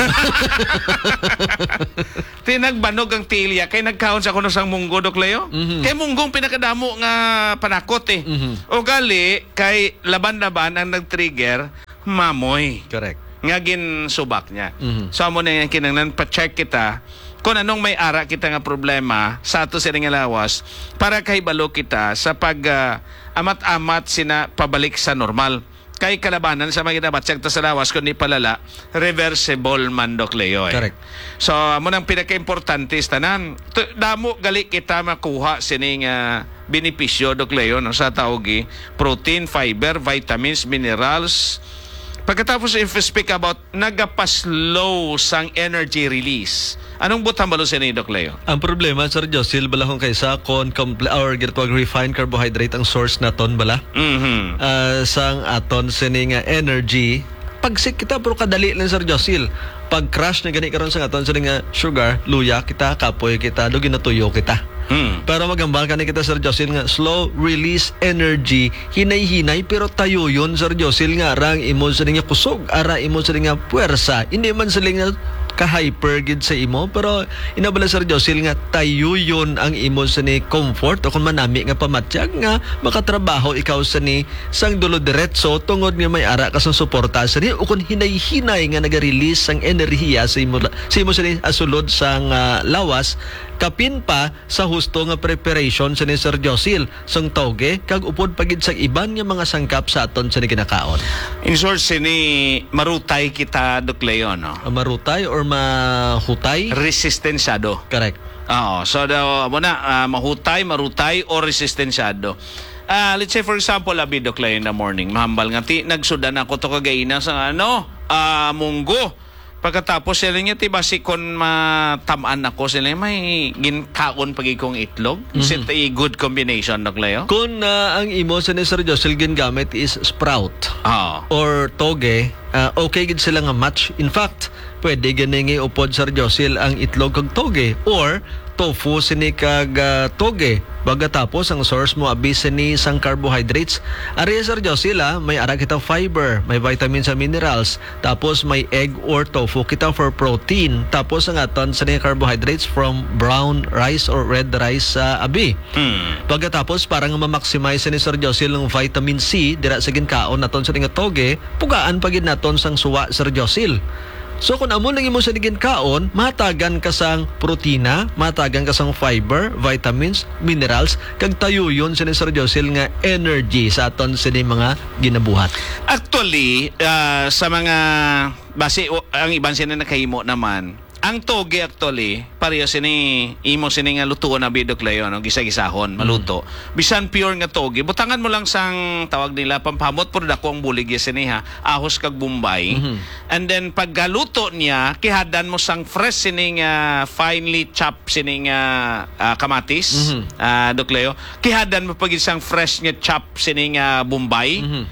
Tinagbanog ang tilya kay nagkaon sa kuno sang munggo, Doc Leo. Mhm. Kay munggong pinakadamo nga panakot eh. Mhm. O gali kay laban-laban ang nag-trigger mamoy Correct. nga ginsubak niya. Mhm. So amo na yan kinanglan pa-check kita kung anong may ara kita nga problema sa ato sa nga lawas para kay balo kita sa pag ah, amat-amat sina pabalik sa normal. Kay kalabanan sa mga ginabatsag ta sa lawas kundi palala reversible man, Doc Leo eh. Correct. So amo nang pinaka-importante is tanan. T- Damo gali kita makuha sining uh, benepisyo, Doc Leo, no, sa tawgi protein, fiber, vitamins, minerals. Pagkatapos if we speak about nagapas-low sang energy release. Anong butang balo sa ni, Doc Leo? Ang problema, Sir Josil, bala kung kaysa kon comple- or ginatawag refined carbohydrate ang source naton bala. Mhm. Uh, sang aton sining nga energy pagsik kita pero kadali lang Sir Josil. Pag crash na gani karon sa aton sining nga sugar, luya kita, kapoy kita, do ginatuyo kita. Hmm. Pero magambal ka ni kita Sir Josil nga slow release energy, hinay-hinay pero tayo yun Sir Josil nga arang imo sining nga kusog, ara imo sining nga puwersa. Hindi man siling nga ka-hyper gid sa imo pero inabala Sir Josil nga tayo yun ang imo sa ni comfort o kung manami nga pamatyag nga makatrabaho ikaw sa ni sang dulo diretso tungod nga may ara ka sa suporta sa ni o kung hinay-hinay nga naga-release ang enerhiya sa imo sa imo sa ni asulod sang uh, lawas kapin pa sa husto nga preparation sa ni Sir Josil sang toge kag upod pagid sa iban nga mga sangkap sa aton sa ni kinakaon. In short, sini marutay kita, Doc Leo, no? Marutay or mahutay? Resistensyado. Correct. Oo. So, daw, mo na, ah, mahutay, marutay, o resistensyado. Ah, let's say, for example, abi, Doc Leo, in the morning, mahambal nga, ti, nagsudan ako to kagaina sa, ano, ah, munggo. Pagkatapos sila niya, ti basi kon matamaan ako sila, may ginkaon pag ikong itlog. Mm-hmm. Is it a good combination, Doc Leo? Kung uh, ang imo sa ni Sir Josil gingamit is sprout Oo. or toge, uh, okay gid sila nga match. In fact, pwede ganing upod Sir Josil ang itlog kag toge or tofu sini kag uh, toge. Baga tapos ang source mo abi sini sang carbohydrates. Ari Sir Josil ah, may ara kita fiber, may vitamins and minerals. Tapos may egg or tofu kita for protein. Tapos ang aton sini carbohydrates from brown rice or red rice sa uh, abi. Hmm. Pagkatapos parang ma-maximize ni Sir Josil ng vitamin C dira sa ginkaon naton sa nga toge, pugaan pa gid naton sang suwa Sir Josil. So kung amo lang imo sa digin kaon, matagan ka sang protina, matagan ka sang fiber, vitamins, minerals, kag tayo yun sa ni Sir Josil nga energy sa aton sa mga ginabuhat. Actually, ah, sa mga base o, ang iban sila nakahimo naman, ang toge actually, pareho sini imo sini nga lutuon na bidok layo, no? Gisa-gisahon, maluto. Mm. Bisan pure nga toge, butangan mo lang sang tawag nila pampamot pero dako ang bulig ya sini ha, ahos kag Bombay. Mm-hmm. And then paggaluto niya, kihadan mo sang fresh sini nga finely chopped sini nga uh, kamatis, mm-hmm. uh, Dok Leo. Kihadan mo pag isang fresh nga chopped sini nga Bombay. Mm-hmm.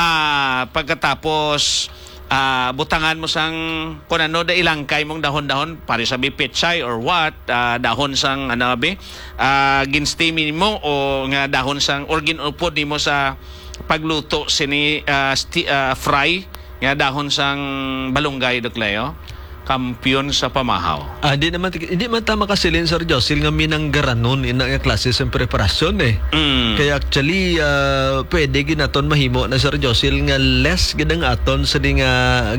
Uh, pagkatapos Uh, butangan mo sang kung ano da ilangkay mong dahon-dahon para sabi pechay or what uh, dahon sang ano abi uh, ginsteamy mo o nga dahon sang or ginupod nimo sa pagluto sini uh, sti, uh, fry nga dahon sang balunggay, Dok Leo. Kampiyon sa pamahaw. Ah, di naman hindi man tama kasilin Sir Josil nga minanggaranon ina nga klase sa preparasyon eh. Mm. Kaya actually uh, pwede ginaton mahimo na Sir Josil nga less gidang aton sa nga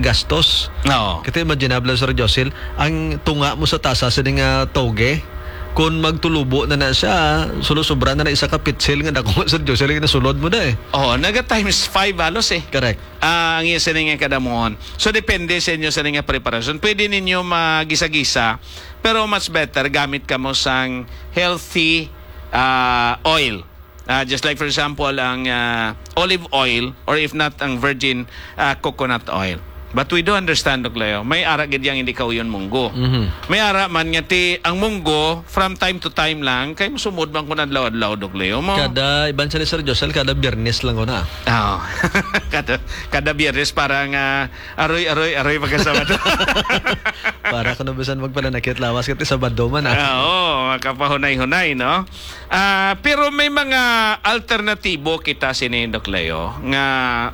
gastos. No. Kasi imaginable Sir Josil, ang tunga mo sa tasa sa nga toge kung magtulubo na na siya, sulo-sobra na na isa ka pitsil nga dako Sir Josel nga nasulod mo na eh. Oh, naga times five halos eh. Correct. Ah, ang iya sa nga kadamuhon. So depende sa inyo sa nga preparasyon. Pwede ninyo magisa-gisa, pero much better gamit ka mo sang healthy ah, oil. Ah, just like for example ang ah, olive oil or if not ang virgin ah, coconut oil. But we do understand, Dok Leo, may ara gid yang hindi kauyon munggo. Mhm. May ara man nga ti ang munggo from time to time lang kay sumod man kun adlaw-adlaw, Dok Leo mo. Kada iban sa ni Sir Josel kada Biyernes lang ko na. Oh. kada kada Biyernes parang uh, aroy aroy aroy magkasama. Para kuno bisan magpananakit lawas ket Sabado man ah. Ah, oo, makapahunay-hunay, no? Ah, pero may mga alternatibo kita sini, Dok Leo, nga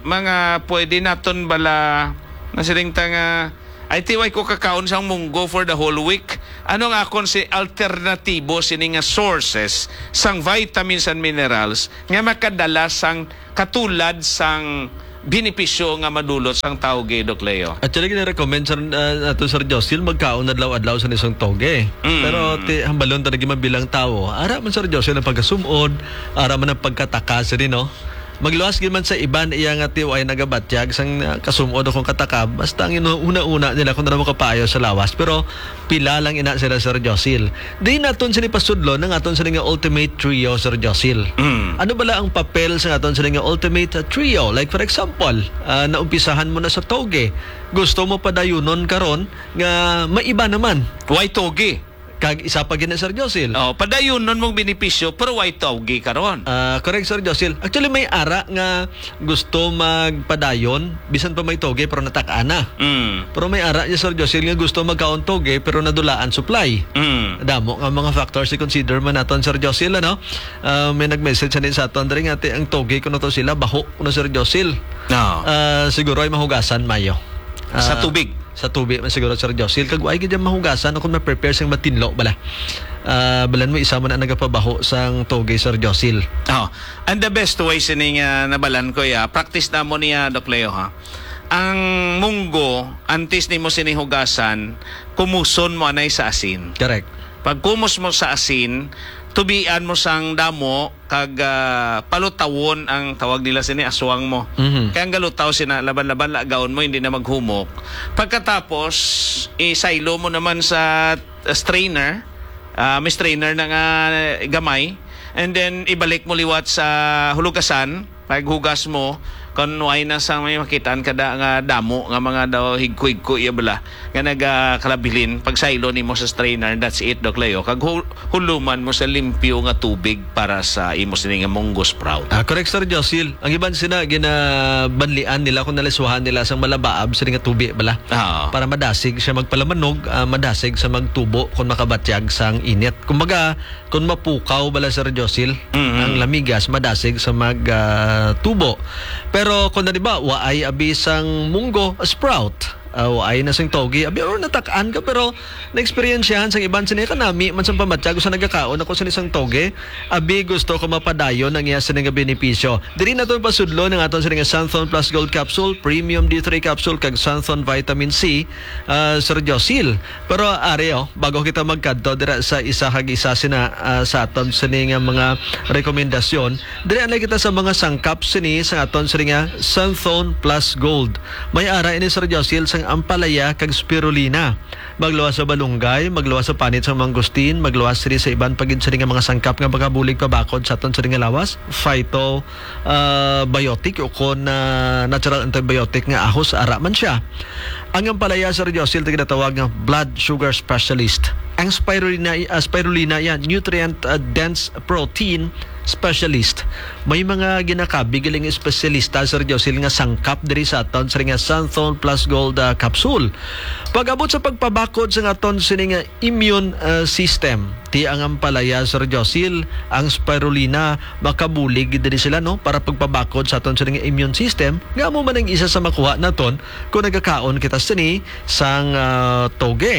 mga pwede naton bala nasiling tanga ay tiway ko kakaon sang munggo for the whole week. Ano nga kon si alternatibo sini nga sources sang vitamins and minerals nga makadala sang katulad sang benepisyo nga madulot sang tawge, Dok Leo. At sila gina-recommend sa uh, ato Sir Josil magkaon adlaw-adlaw sa nisong toge. Mm. Pero ti hambalon talaga mabilang tao. Ara man Sir Josil ang pagkasumod, ara man ang pagkataka sa no. Magluwas gid man sa iban iya nga tiw ay nagabatyag sang uh, kasumod akong katakab. Basta ang ino- una-una nila kung na mo kapayo sa lawas. Pero pila lang ina sila Sir Josil. Di naton sini pasudlo nang aton sini nga ultimate trio Sir Josil. Mm. Ano bala ang papel sa aton sila nga ultimate trio? Like for example, uh, naumpisahan mo na sa toge. Gusto mo padayunon karon nga maiba naman. Why toge? Kag isa pa gina Sir Josil. Oh, padayon nun mong benepisyo pero why tawge karon? Ah, correct Sir Josil. Actually may ara nga gusto magpadayon bisan pa may toge pero natakaan na. Mm. Pero may ara niya Sir Josil nga gusto magkaon toge pero nadulaan supply. Mm. Damo nga mga factors i-consider man naton Sir Josil ano. Ah, may nag-message sa sa aton diri nga ati ang toge kuno to sila baho kuno Sir Josil. No. Ah, siguro ay mahugasan mayo. Sa Ah, tubig. Sa tubig man siguro Sir Josil kag way gid mahugasan kung ma-prepare sang matinlo bala. Ah, balan mo isa man ang nagapabaho sang toge Sir Josil. Oh, and the best way sining uh, nabalan ko ya, practice na mo niya, Dok Leo, ha. Ang munggo, antes ni mo sinihugasan, kumuson mo anay sa asin. Correct. Pag kumus mo sa asin, tubian mo sang damo kag uh, palutawon ang tawag nila sini aswang mo. Mhm. Kaya ang galutaw sina laban-laban lagaon mo hindi na maghumok. Pagkatapos isaylo mo naman sa uh, strainer, uh, may strainer na nga gamay, and then ibalik mo liwat sa hulugasan, paghugas mo kung way na sa may makitaan kada nga damo nga mga daw higko-higko iya bala nga nagakalabilin pag saylo nimo sa strainer, that's it, Dok Leo. Kag hu- huluman mo sa limpyo nga tubig para sa imo sini nga munggo sprout. Ah, correct Sir Josil. Ang iban sina ginabanlian nila kung naliswahan nila sang malabaab sa nga tubig bala. Ah. Para madasig siya magpalamanog, ah, madasig sa magtubo kung makabatyag sang init. Kumbaga, kung mapukaw bala Sir Josil, Mhm. ang lamigas madasig sa magtubo. Pero kung na di ba, waay abi sang munggo sprout. Uh, ay na sing togi abi or natakaan ka pero na-experiencehan sang iban sini kanami man sang pamatya gusto nagakaon ako sa isang toge abi gusto ko mapadayon ang iya sini nga benepisyo diri na to pasudlo ng aton sini nga Santhon Plus Gold Capsule, Premium D three Capsule kag Santhon Vitamin C, uh, Sir Josil. Pero ari oh, bago kita magkadto dira sa isa kag isa sina uh, sa aton sini nga mga rekomendasyon diri anay kita sa mga sangkap sini sa aton sini nga Santhon Plus Gold. May ara ini Sir Josil sa ampalaya kag spirulina. Magluwas sa balunggay, magluwas sa panit sa mangustin, magluwas sini sa iban pagid sa nga mga sangkap nga magabulig pabakod sa aton sa nga lawas, phyto uh, biotic o kon uh, natural antibiotic nga ahos ara man siya. Ang ampalaya Sir Josil tinatawag nga blood sugar specialist. Ang spirulina uh, spirulina yan nutrient uh, dense protein specialist. May mga ginakabi galing espesyalista Sir Josil nga sangkap diri sa aton sa nga Santhon Plus Gold uh, Capsule. Pag-abot sa pagpabakod sa aton sa nga immune uh, system, ti ang ampalaya Sir Josil, ang spirulina makabulig diri sila no para pagpabakod sa aton sa nga immune system. Nga mo man ang isa sa makuha naton kung nagakaon kita sini sang uh, toge.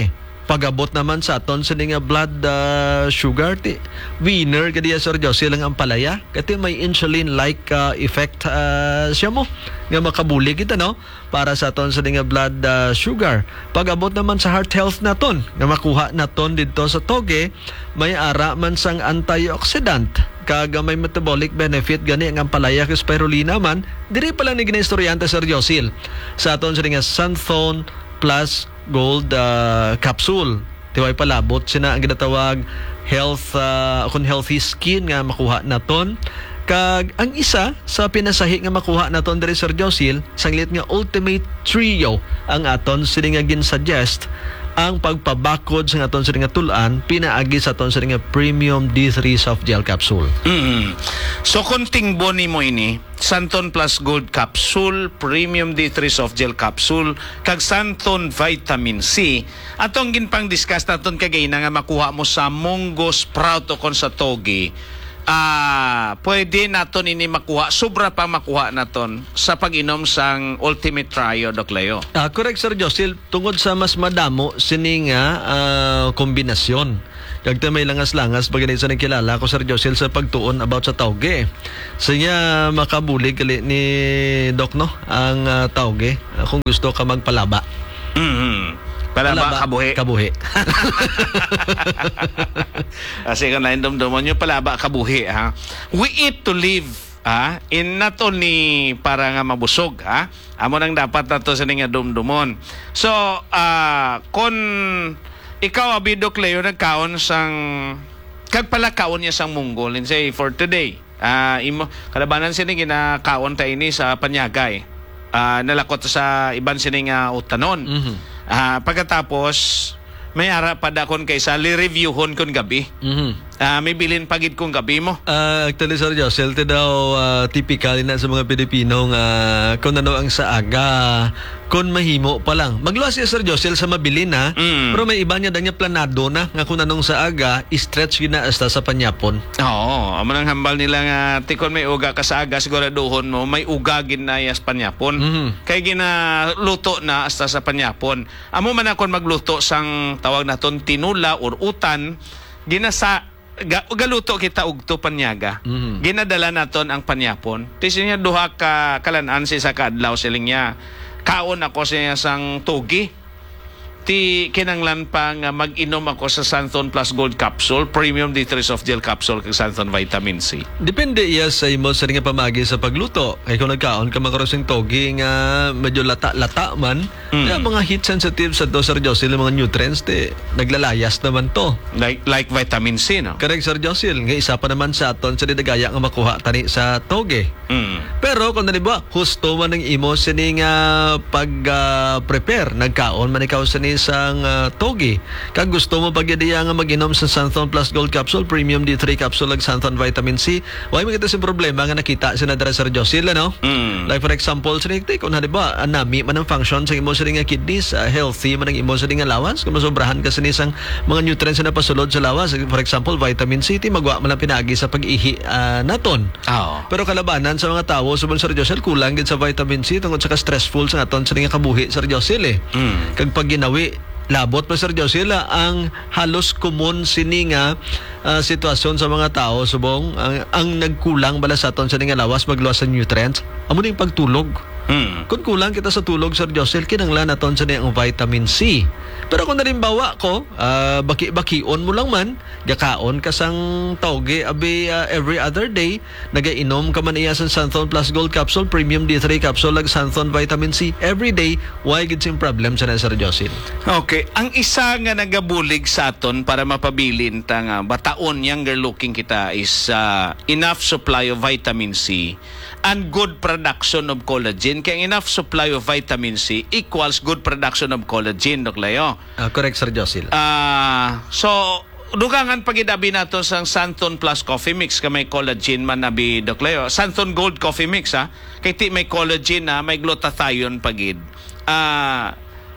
Pagabot naman sa aton sa nga blood uh, sugar ti winner kadiya Sir Jose lang ang palaya kati may insulin like uh, effect uh, siya mo nga makabuli kita no para sa aton sa nga blood uh, sugar. Pagabot naman sa heart health naton nga makuha naton didto sa toge may ara man sang antioxidant kaga may metabolic benefit gani ang palaya kay spirulina man diri pa lang ni ginaistoryante Sir Josil sa aton sa nga Santhon Plus Gold uh, capsule. Tiway palabot sina ang ginatawag health uh, kung healthy skin nga makuha naton. Kag ang isa sa pinasahi nga makuha naton diri Sir Josil sanglit nga ultimate trio ang aton sini nga gin-suggest ang pagpabakod sa aton sa nga tulan pinaagi sa aton sa nga premium D three soft gel capsule. Mm. So kunting boni mo ini Santon Plus Gold Capsule, Premium D three Soft Gel Capsule, kag Santon Vitamin C. Atong ginpang discuss naton kagay na nga makuha mo sa Mongo Sprout o kon sa Togi. Ah, pwede naton ini makuha, sobra pa makuha naton sa pag-inom sang Ultimate Trio Doc Leo. Ah, correct Sir Josil, tungod sa mas madamo sini nga uh, kombinasyon. Kagta may langas-langas bagay sa nagkilala ko Sir Josil sa pagtuon about sa tauge. Sa niya makabulig kali ni Doc no ang uh, tauge uh, kung gusto ka magpalaba. Mhm. Palaba, kabuhi. Kabuhi. Kasi kung naindom-domon nyo, palaba, kabuhi. Ha? We eat to live. Ha? In not only para nga mabusog. Ha? Amo nang dapat na to sa nga dumdumon. So, uh, kung ikaw, Abidok Leo, nagkaon sang kagpala kaon niya sang munggo. Let's say, for today. Uh, imo, kalabanan siya ginakaon tayo ini sa panyagay. Uh, nalakot sa iban sining uh, utanon. Mhm. Ah, pagkatapos may ara pa dakon kaysa li-reviewhon kon gabi. Mhm. Ah, may bilin pagid kong gabi mo. Uh, actually, Sir Josel, ito daw uh, typical na sa mga Pilipino nga kung ano ang sa aga, kung mahimo pa lang. Magluwas siya, Sir Josel, sa mabilin na, Mm. pero may iba niya danya planado na nga kung anong sa aga, stretch gina hasta sa panyapon. Oo, amo nang hambal nila nga tikon may uga ka sa aga siguraduhon mo may uga ginayas panyapon. Mhm. Kay ginaluto na hasta sa panyapon. Amo man akon magluto sang tawag naton tinula or utan ginasa Ga, galuto kita ugto panyaga. Mhm. Ginadala naton ang panyapon. Tisin niya duha ka kalanan si sa kadlaw siling niya. Kaon ako siya sang tugi. Ti kinanglan pa nga mag-inom ako sa Santon Plus Gold Capsule, Premium D three Soft Gel Capsule kag Santon Vitamin C. Depende iya sa imo sa nga pamagi sa pagluto. Kay kung nagkaon ka makarosing togi nga medyo lata-lata man, Mm. kaya mga heat sensitive sa to, Sir Josel, mga nutrients, te, naglalayas naman to. Like like vitamin C, no? Correct, Sir Josil. Nga isa pa naman sa aton sa dinagaya nga makuha tani sa toge. Mm. Pero kung naliba, husto man ng imo sini nga pag-prepare. Nagkaon man ikaw sini sang uh, toge. Kag gusto mo pag diya nga mag-inom sa Santhon Plus Gold Capsule, Premium D three Capsule, ag Santhon Vitamin C, why mo kita sa problema nga nakita si Nadra Sir Josil, ano? Mm. Like for example, sini kung naliba, anami man ang function sa imo sini nga kidneys, uh, healthy man ang imo sini nga lawas, kung masobrahan ka sini sang mga nutrients na pasulod sa lawas, for example, vitamin C, ti magwa man ang pinagi sa pag-ihi uh, naton. Oh. Pero kalabanan sa mga tawo subon Sir Josel kulang gid sa vitamin C tungod sa ka-stressful sa aton sa nga kabuhi Sir Josel eh. Mm. Kag pag ginawi labot pa Sir Josel ang halos common sini nga uh, sitwasyon sa mga tao subong ang, ang nagkulang bala sa aton sa nga lawas magluwas sa nutrients amo ning pagtulog. Mm. Kung kulang kita sa tulog, Sir Josel, kinanglan naton sa niyang vitamin C. Pero kung nalimbawa ko, uh, baki-bakion mo lang man, gakaon ka sang tauge, abi uh, every other day, nagainom ka man iya sa Santhon Plus Gold Capsule, Premium D three Capsule, ag Santhon Vitamin C, every day, why gid sing problem sa na, Sir Josel? Okay, ang isa nga nagabulig sa aton para mapabilin ta nga bataon younger looking kita is uh, enough supply of vitamin C and good production of collagen. Kaya enough supply of vitamin C equals good production of collagen, Dok Leo. Uh, correct, Sir Josel. Ah, so dugangan pagidabi nato sang Santon Plus Coffee Mix ka may collagen man nabi, Dok Leo. Santon Gold Coffee Mix ha. Kay ti may collagen na may glutathione pagid. Ah,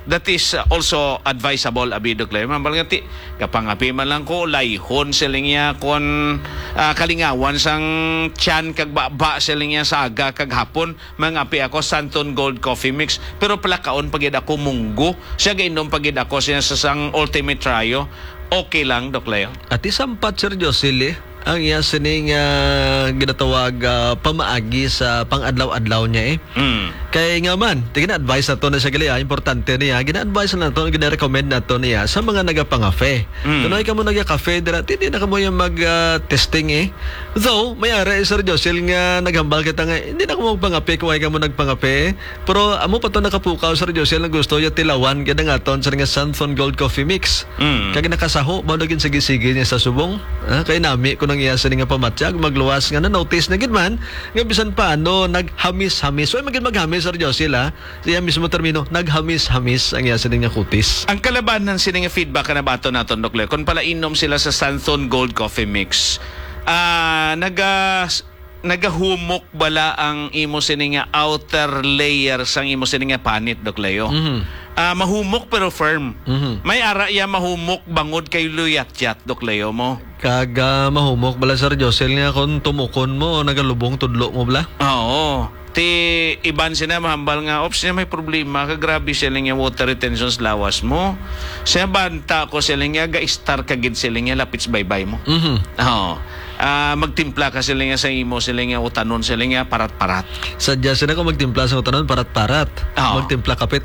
that is uh, also advisable abi Dokle. Mambal nga ti kapangapi man lang ko layhon siling niya kon uh, kalingawan sang tiyan kag baba siling niya sa aga kag hapon mangapi ako Santon Gold Coffee Mix pero palakaon pagid ako munggo siya gainom pagid ako siya sa sang Ultimate Trio okay lang Dokle. At isampat Sir Josil eh, ang iya sining uh, ginatawag uh, pamaagi sa pang-adlaw-adlaw niya eh. Mm. Kaya nga man, gina-advise na to na siya gali, ah, importante niya, gina-advise na to, gina-recommend na to niya sa mga nagapangafe. Mm. Tunoy ka mo nagka-cafe, dira, hindi na ka mo yung mag-testing uh, eh. Though, may ara, eh, Sir Josil nga naghambal kita nga, hindi na ka mo magpangape, kung ay ka mo nagpangape. Pero amo pa to nakapukaw, Sir Josil, na gusto yung tilawan, ganda nga to, sa nga Santon Gold Coffee Mix. Mm. Kaya nakasaho, maunagin sige-sige niya sa subong. Ah, kaya nami, kung nangyasa nga pamatsyag, magluwas nga na notice na gidman, nga bisan pa ano, naghamis-hamis. So, ay magin maghamis, Sir Josil, ha? Siya mismo termino, naghamis-hamis ang iya sining nga kutis. Ang kalabanan sining nga feedback na bato naton Dokle kung pala inom sila sa Santon Gold Coffee Mix. Ah, naga nagahumok bala ang imo sining nga outer layer sang imo sining nga panit Dokleo. Mhm. Ah, mahumok pero firm. Mhm. May ara ya mahumok bangod kay luyat-yat Dokleo mo. Kaga mahumok bala, Sir Josil, nga kung tumukon mo, nagalubong tudlo mo bala. Oo. Ti iban sina mahambal nga ops niya may problema ka grabe sila nga water retention sa lawas mo. Siya banta ko sila nga ga-star kagid sila nga lapits baybay mo. Mhm. Oo. Ah, magtimpla ka sila nga sa imo sila nga utanon sila nga parat-parat. Sadya sila kung magtimpla sa utanon, parat-parat. Oo. Magtimpla kapit,